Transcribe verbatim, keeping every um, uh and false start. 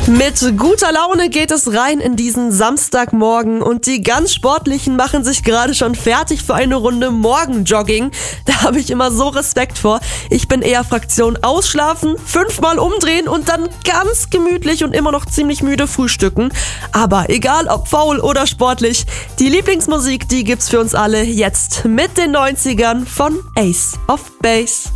Mit guter Laune geht es rein in diesen Samstagmorgen und die ganz Sportlichen machen sich gerade schon fertig für eine Runde Morgenjogging. Da habe ich immer so Respekt vor. Ich bin eher Fraktion ausschlafen, fünfmal umdrehen und dann ganz gemütlich und immer noch ziemlich müde frühstücken. Aber egal ob faul oder sportlich, die Lieblingsmusik, die gibt's für uns alle jetzt mit den neunzigern von Ace of Base.